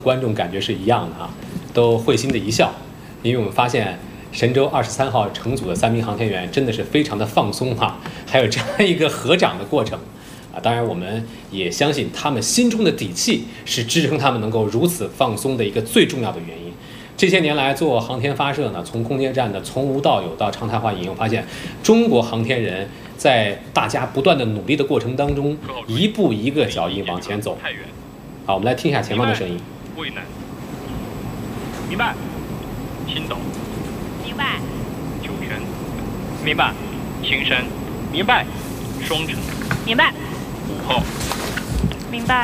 观众感觉是一样的啊，都会心的一笑，因为我们发现神舟23号乘组的3名航天员真的是非常的放松啊，还有这样一个合掌的过程啊。当然，我们也相信他们心中的底气是支撑他们能够如此放松的一个最重要的原因。这些年来做航天发射呢，从空间站的从无到有到常态化应用，发现中国航天人在大家不断的努力的过程当中，一步一个脚印往前走。好，我们来听一下前方的声音。 渭南，明白。青岛， 明白。 酒泉，明白。青山，明白。双城， 明白。 5号， 明白。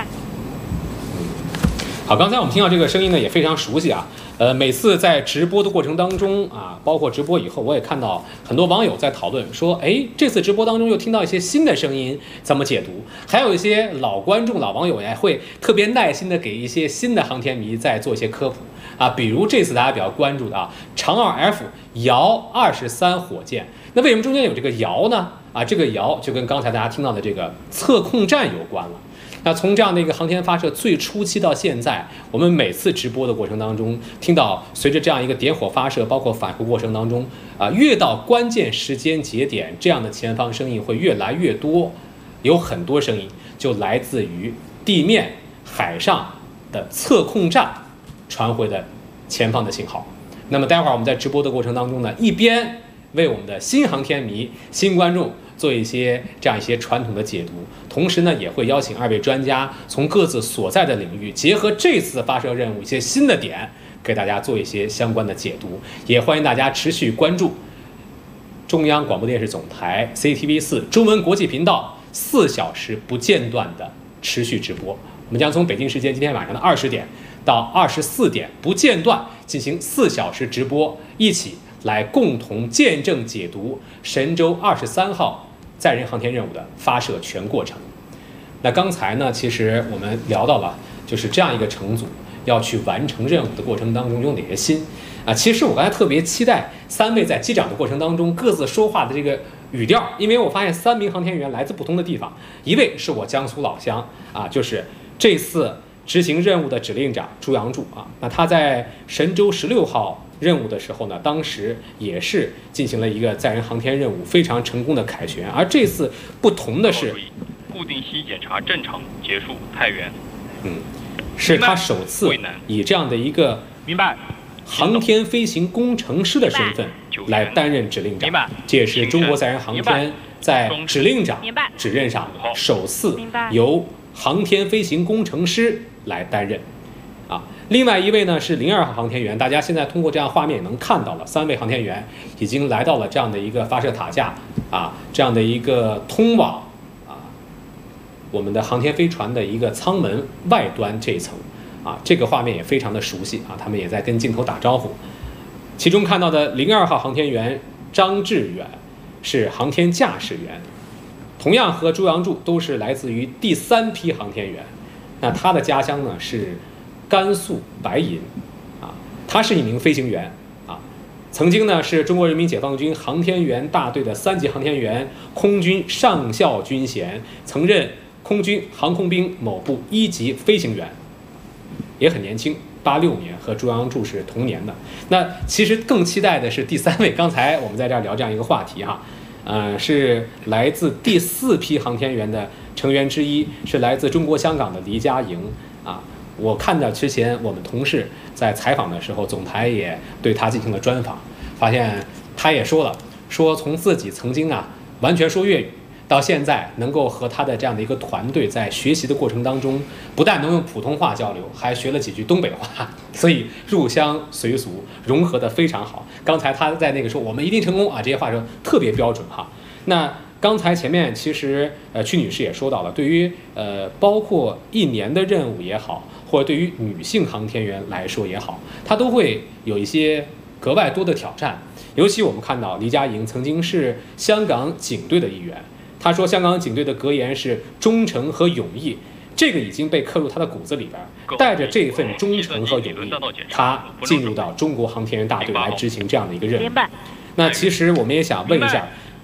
好，刚才我们听到这个声音呢，也非常熟悉啊。每次在直播的过程当中啊，包括直播以后，我也看到很多网友在讨论说，哎，这次直播当中又听到一些新的声音，怎么解读？还有一些老观众、老网友也会特别耐心的给一些新的航天迷在做一些科普啊，比如这次大家比较关注的啊，长2 F 遥23火箭，那为什么中间有这个遥呢？啊，这个遥就跟刚才大家听到的这个测控站有关了。那从这样的一个航天发射最初期到现在，我们每次直播的过程当中，听到随着这样一个点火发射，包括返回过程当中，越到关键时间节点，这样的前方声音会越来越多，有很多声音就来自于地面、海上的测控站传回的前方的信号。那么待会儿我们在直播的过程当中呢，一边为我们的新航天迷、新观众做一些传统的解读，同时呢，也会邀请2位专家从各自所在的领域，结合这次发射任务一些新的点，给大家做一些相关的解读。也欢迎大家持续关注中央广播电视总台 CCTV4 中文国际频道4小时不间断的持续直播。我们将从北京时间今天晚上的20点到24点不间断进行4小时直播，一起来共同见证解读神舟23号载人航天任务的发射全过程。那刚才呢，其实我们聊到了，就是这样一个乘组要去完成任务的过程当中有哪些心啊？其实我刚才特别期待3位在击掌的过程当中各自说话的这个语调，因为我发现3名航天员来自不同的地方，一位是我江苏老乡啊，就是这次执行任务的指令长朱杨柱啊，那他在神舟16号任务的时候呢，当时也是进行了一个载人航天任务非常成功的凯旋，而这次不同的是， 固定息检查正常结束，太原， 是他首次以这样的一个航天飞行工程师的身份来担任指令长，这也是中国载人航天在指令长指任上首次由航天飞行工程师来担任。另外一位呢是02号航天员，大家现在通过这样画面也能看到了，3位航天员已经来到了这样的一个发射塔架啊，这样的一个通往我们的航天飞船的一个舱门外端这一层啊，这个画面也非常的熟悉啊，他们也在跟镜头打招呼。其中看到的02号航天员张志远是航天驾驶员，同样和朱杨柱都是来自于第3批航天员，那他的家乡呢是甘肃白银啊，他是一名飞行员啊，曾经呢是中国人民解放军航天员大队的3级航天员，空军上校军衔，曾任空军航空兵某部1级飞行员，也很年轻，86年，和朱杨柱是同年的。那其实更期待的是第3位，刚才我们在这儿聊这样一个话题哈，是来自第4批航天员的成员之一，是来自中国香港的黎佳莹啊。我看到之前我们同事在采访的时候，总台也对他进行了专访，发现他也说了，说从自己曾经完全说粤语，到现在能够和他的这样的一个团队在学习的过程当中，不但能用普通话交流，还学了几句东北话，所以入乡随俗，融合得非常好。刚才他在那个说我们一定成功啊，这些话说特别标准哈。那刚才前面其实曲女士也说到了，对于包括1年的任务也好，或者对于女性航天员来说也好，她都会有一些格外多的挑战。尤其我们看到黎佳莹曾经是香港警队的一员，她说香港警队的格言是忠诚和勇毅，这个已经被刻入她的骨子里边，带着这份忠诚和勇毅，她进入到中国航天员大队来执行这样的一个任务。那其实我们也想问一下，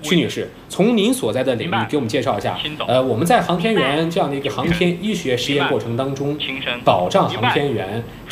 曲女士，从您所在的领域给我们介绍一下，我们在航天员这样的一个航天医学实验过程当中，保障航天员